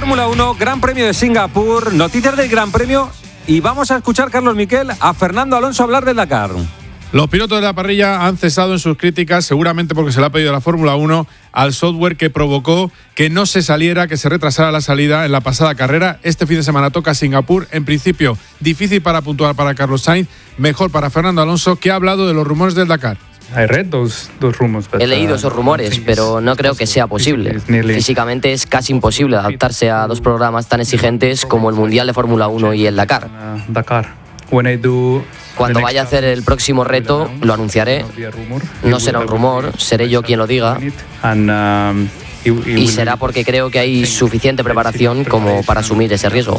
Fórmula 1, Gran Premio de Singapur, noticias del Gran Premio y vamos a escuchar, Carlos Miquel, a Fernando Alonso hablar del Dakar. Los pilotos de la parrilla han cesado en sus críticas, seguramente porque se le ha pedido a la Fórmula 1 al software que provocó que no se saliera, que se retrasara la salida en la pasada carrera. Este fin de semana toca Singapur. En principio, difícil para puntuar para Carlos Sainz, mejor para Fernando Alonso, que ha hablado de los rumores del Dakar. He leído esos rumores, pero no creo que sea posible. Físicamente es casi imposible adaptarse a dos programas tan exigentes como el Mundial de Fórmula 1 y el Dakar. Cuando vaya a hacer el próximo reto, lo anunciaré. No será un rumor, seré yo quien lo diga. Y será porque creo que hay suficiente preparación como para asumir ese riesgo.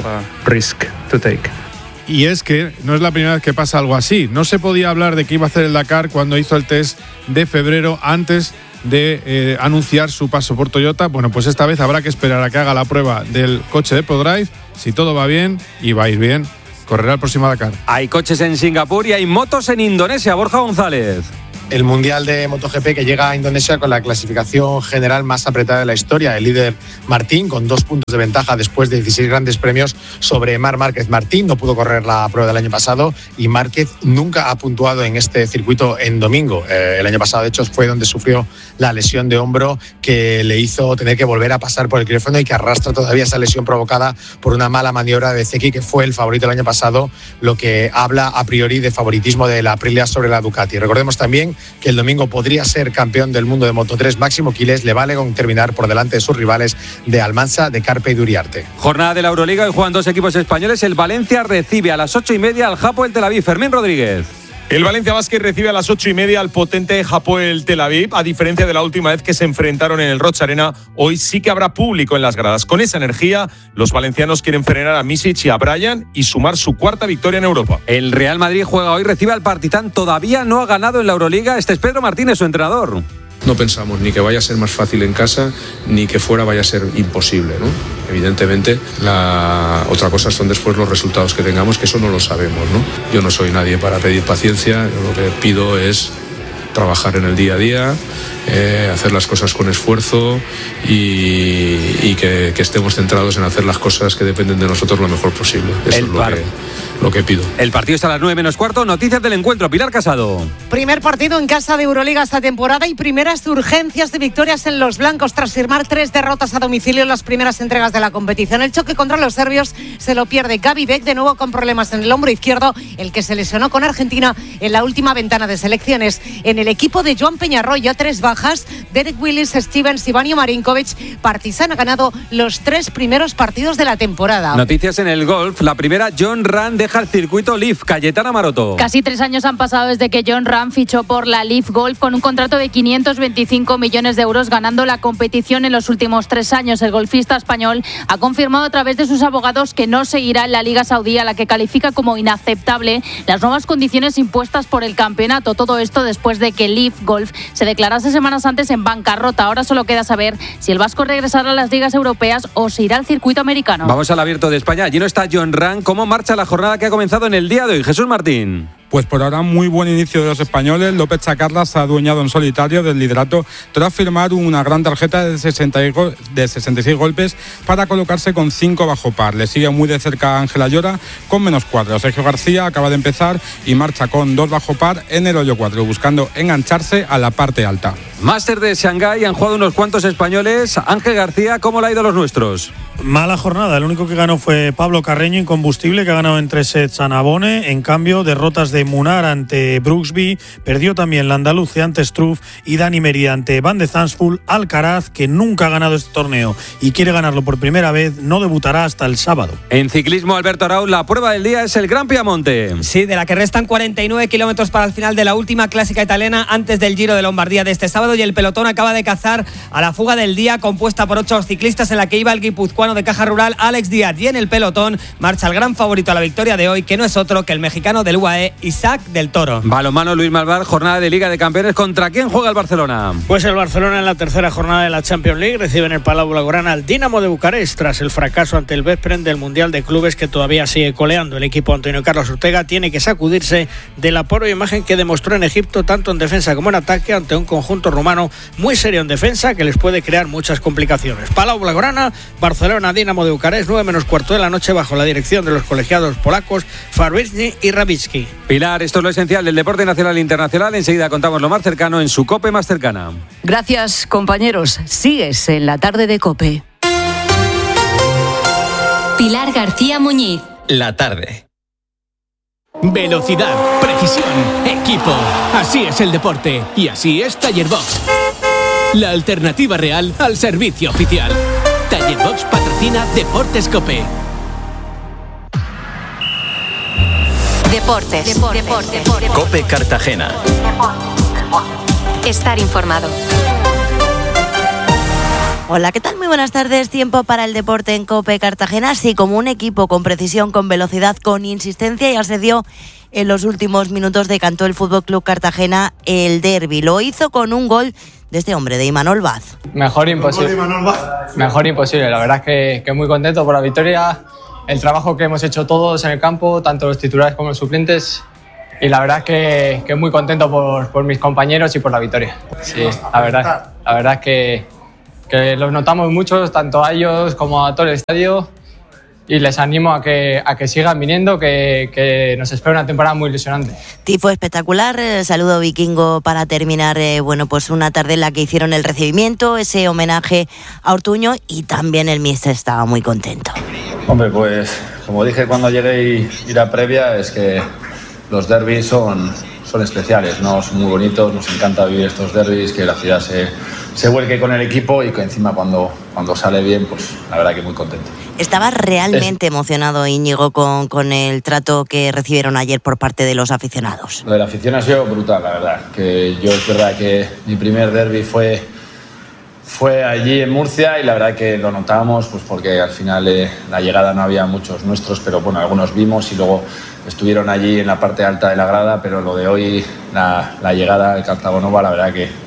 Y es que no es la primera vez que pasa algo así. No se podía hablar de que iba a hacer el Dakar cuando hizo el test de febrero antes de anunciar su paso por Toyota. Bueno, pues esta vez habrá que esperar a que haga la prueba del coche de ProDrive. Si todo va bien, y va a ir bien, correrá el próximo Dakar. Hay coches en Singapur y hay motos en Indonesia. Borja González. El Mundial de MotoGP que llega a Indonesia con la clasificación general más apretada de la historia. El líder Martín con 2 puntos de ventaja después de 16 grandes premios sobre Marc Márquez. Martín no pudo correr la prueba del año pasado y Márquez nunca ha puntuado en este circuito en domingo. El año pasado, de hecho, fue donde sufrió la lesión de hombro que le hizo tener que volver a pasar por el quirófano y que arrastra todavía esa lesión provocada por una mala maniobra de Zeki, que fue el favorito el año pasado, lo que habla a priori de favoritismo de la Aprilia sobre la Ducati. Recordemos también que el domingo podría ser campeón del mundo de Moto3 Máximo Quiles. Le vale con terminar por delante de sus rivales de Almansa, de Carpe y Duriarte. Jornada de la Euroliga y juegan 2 equipos españoles. El Valencia recibe a las 8:30 al Hapoel Tel Aviv. Fermín Rodríguez. El Valencia Basket recibe a las 8:30 al potente Hapoel Tel Aviv. A diferencia de la última vez que se enfrentaron en el Roig Arena, hoy sí que habrá público en las gradas. Con esa energía, los valencianos quieren frenar a Misic y a Bryant y sumar su 4ª victoria en Europa. El Real Madrid juega hoy, recibe al Partizan. Todavía no ha ganado en la Euroliga. Este es Pedro Martínez, su entrenador. No pensamos ni que vaya a ser más fácil en casa, ni que fuera vaya a ser imposible, ¿no? Evidentemente, otra cosa son después los resultados que tengamos, que eso no lo sabemos, ¿no? Yo no soy nadie para pedir paciencia, yo lo que pido es trabajar en el día a día, hacer las cosas con esfuerzo y que estemos centrados en hacer las cosas que dependen de nosotros lo mejor posible. Eso es lo que pido. El partido está a las 9:15. Noticias del encuentro. Pilar Casado. Primer partido en casa de Euroliga esta temporada y primeras urgencias de victorias en los blancos tras firmar 3 derrotas a domicilio en las primeras entregas de la competición. El choque contra los serbios se lo pierde Gabi Beck, de nuevo con problemas en el hombro izquierdo, el que se lesionó con Argentina en la última ventana de selecciones. En el equipo de Joan Peñarroya, 3 bajas: Derek Willis, Stevens y Vanja Marinkovic. Partizan ha ganado los 3 primeros partidos de la temporada. Noticias en el golf. La primera, Jon Rahm deja el circuito Leaf. Cayetana Maroto. Casi 3 años han pasado desde que Jon Rahm fichó por la Leaf Golf con un contrato de 525 millones de euros, ganando la competición en los últimos 3 años. El golfista español ha confirmado a través de sus abogados que no seguirá en la Liga Saudí, a la que califica como inaceptable las nuevas condiciones impuestas por el campeonato. Todo esto después de que Leaf Golf se declarase semanas antes en bancarrota. Ahora solo queda saber si el vasco regresará a las ligas europeas o se irá al circuito americano. Vamos al Abierto de España. Allí no está Jon Rahm. ¿Cómo marcha la jornada que ha comenzado en el día de hoy? Jesús Martín. Pues por ahora muy buen inicio de los españoles. López Chacarra se ha adueñado en solitario del liderato tras firmar una gran tarjeta de 66 golpes para colocarse con 5 bajo par. Le sigue muy de cerca Ángela Llora con -4. Sergio García acaba de empezar y marcha con 2 bajo par en el hoyo 4, buscando engancharse a la parte alta. Máster de Shanghái, han jugado unos cuantos españoles. Ángel García, ¿cómo le ha ido a los nuestros? Mala jornada, el único que ganó fue Pablo Carreño, incombustible, que ha ganado en 3 sets a Navone. En cambio, derrotas de Munar ante Brooksby, perdió también la andaluce ante Struff y Dani Merida ante Van de Zandvoort. Alcaraz, que nunca ha ganado este torneo y quiere ganarlo por primera vez, no debutará hasta el sábado. En ciclismo, Alberto Arau, la prueba del día es el Gran Piamonte. Sí, de la que restan 49 kilómetros para el final de la última clásica italiana antes del Giro de Lombardía de este sábado, y el pelotón acaba de cazar a la fuga del día, compuesta por 8 ciclistas, en la que iba el guipuzcoano de Caja Rural Alex Díaz, y en el pelotón marcha el gran favorito a la victoria de hoy, que no es otro que el mexicano del UAE, Isaac del Toro. Balonmano, Luis Malvar, jornada de Liga de Campeones. ¿Contra quién juega el Barcelona? Pues el Barcelona en la tercera jornada de la Champions League recibe en el Palau Blaugrana al Dinamo de Bucarest tras el fracaso ante el Veszprém del Mundial de Clubes que todavía sigue coleando. El equipo Antonio Carlos Ortega tiene que sacudirse de la pobre imagen que demostró en Egipto tanto en defensa como en ataque ante un conjunto rumano muy serio en defensa que les puede crear muchas complicaciones. Palau Blaugrana, Barcelona, Dinamo de Bucarest, 9:15 de la noche bajo la dirección de los colegiados polacos Farbicki y Rabicki. Pilar, esto es lo esencial del deporte nacional e internacional. Enseguida contamos lo más cercano en su COPE más cercana. Gracias, compañeros. Sigues en la tarde de COPE. Pilar García Muñiz. La tarde. Velocidad, precisión, equipo. Así es el deporte y así es Taller Box. La alternativa real al servicio oficial. Taller Box patrocina Deportes COPE. Deportes. COPE Cartagena. Estar informado. Hola, ¿qué tal? Muy buenas tardes. Tiempo para el deporte en COPE Cartagena. Así como un equipo con precisión, con velocidad, con insistencia y asedio en los últimos minutos decantó el Fútbol Club Cartagena el derbi. Lo hizo con un gol de este hombre, de Imanol Vaz. Mejor imposible. Mejor imposible. La verdad es que muy contento por la victoria. El trabajo que hemos hecho todos en el campo, tanto los titulares como los suplentes. Y la verdad es que muy contento por mis compañeros y por la victoria. Sí, la verdad es que los notamos muchos, tanto a ellos como a todo el estadio, y les animo a que sigan viniendo, que nos espera una temporada muy ilusionante. Tifo espectacular, saludo vikingo para terminar, pues una tarde en la que hicieron el recibimiento, ese homenaje a Ortuño, y también el míster estaba muy contento. Hombre, pues como dije cuando llegué y la previa, es que los derbis son especiales, ¿no? Son muy bonitos, nos encanta vivir estos derbis, que la ciudad se vuelque con el equipo y que encima cuando sale bien, pues la verdad que muy contento. Estaba realmente emocionado Íñigo con el trato que recibieron ayer por parte de los aficionados. Lo de la afición ha sido brutal, la verdad. Que yo es verdad que mi primer derbi fue allí en Murcia y la verdad que lo notábamos, pues porque al final la llegada no había muchos nuestros, pero bueno, algunos vimos y luego estuvieron allí en la parte alta de la grada, pero lo de hoy, la llegada al Cartagonova, la verdad que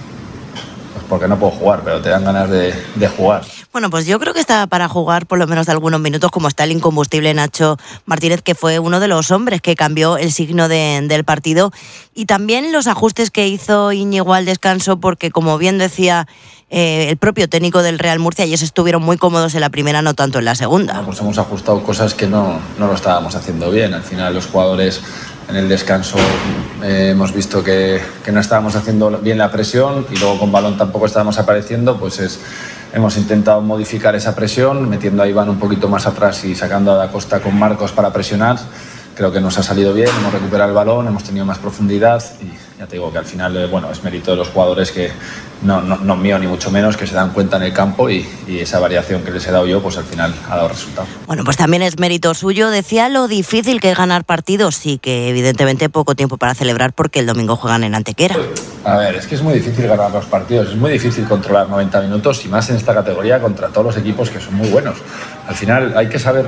pues porque no puedo jugar, pero te dan ganas de jugar. Bueno, pues yo creo que está para jugar por lo menos algunos minutos, como está el incombustible Nacho Martínez, que fue uno de los hombres que cambió el signo del partido, y también los ajustes que hizo Íñigo al descanso, porque como bien decía el propio técnico del Real Murcia, ellos estuvieron muy cómodos en la primera, no tanto en la segunda. Pues hemos ajustado cosas que no lo estábamos haciendo bien. Al final los jugadores en el descanso hemos visto que no estábamos haciendo bien la presión y luego con balón tampoco estábamos apareciendo, pues hemos intentado modificar esa presión, metiendo a Iván un poquito más atrás y sacando a Da Costa con Marcos para presionar. Creo que nos ha salido bien, hemos recuperado el balón, hemos tenido más profundidad y ya te digo que al final es mérito de los jugadores, que no mío ni mucho menos, que se dan cuenta en el campo y esa variación que les he dado yo, pues al final ha dado resultado. Bueno, pues también es mérito suyo. Decía lo difícil que es ganar partidos y que evidentemente poco tiempo para celebrar porque el domingo juegan en Antequera. A ver, es que es muy difícil ganar los partidos, es muy difícil controlar 90 minutos y más en esta categoría contra todos los equipos que son muy buenos. Al final hay que saber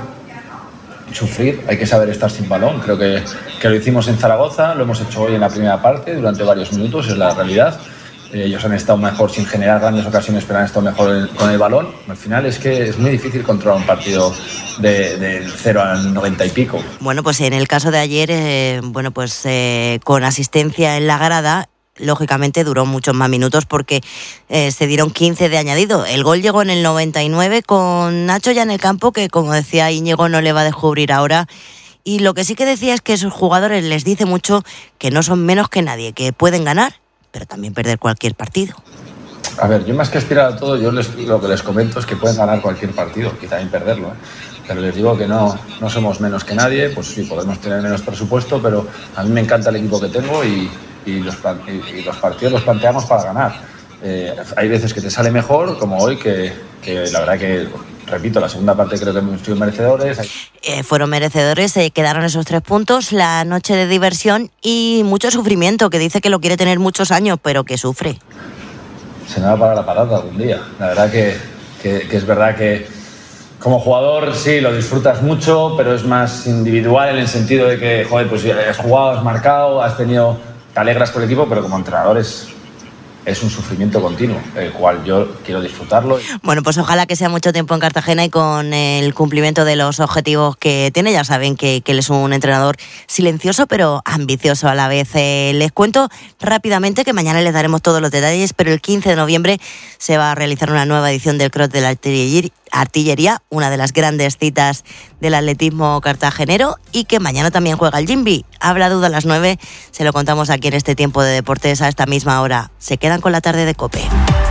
sufrir, hay que saber estar sin balón. Creo que lo hicimos en Zaragoza, lo hemos hecho hoy en la primera parte durante varios minutos, es la realidad. Ellos han estado mejor sin generar grandes ocasiones, pero han estado mejor con el balón. Al final es que es muy difícil controlar un partido del 0 al 90 y pico. Bueno, pues en el caso de ayer, con asistencia en la grada, lógicamente duró muchos más minutos porque se dieron 15 de añadido. El gol llegó en el 99 con Nacho ya en el campo, que como decía Íñigo no le va a descubrir ahora. Y lo que sí que decía es que sus jugadores les dice mucho que no son menos que nadie, que pueden ganar, pero también perder cualquier partido. A ver, yo más que aspirar a todo, lo que les comento es que pueden ganar cualquier partido y también perderlo, Pero les digo que no somos menos que nadie, pues sí, podemos tener menos presupuesto, pero a mí me encanta el equipo que tengo y los partidos los planteamos para ganar. Hay veces que te sale mejor, como hoy, que la verdad que, repito, la segunda parte creo que hemos sido merecedores. Fueron merecedores, quedaron esos 3 puntos, la noche de diversión y mucho sufrimiento, que dice que lo quiere tener muchos años, pero que sufre. Se me va a parar la parada algún día. La verdad que es verdad que Como jugador sí, lo disfrutas mucho, pero es más individual en el sentido de que, joder, pues has jugado, has marcado, te alegras por el equipo, pero como entrenador es un sufrimiento continuo, el cual yo quiero disfrutarlo. Bueno, pues ojalá que sea mucho tiempo en Cartagena y con el cumplimiento de los objetivos que tiene. Ya saben que él es un entrenador silencioso pero ambicioso a la vez. Les cuento rápidamente que mañana les daremos todos los detalles, pero el 15 de noviembre se va a realizar una nueva edición del Cross de la Artillería, una de las grandes citas del atletismo cartagenero, y que mañana también juega el Jimby. Habrá duda a las 9, se lo contamos aquí en este Tiempo de Deportes a esta misma hora. Se quedan con la tarde de COPE.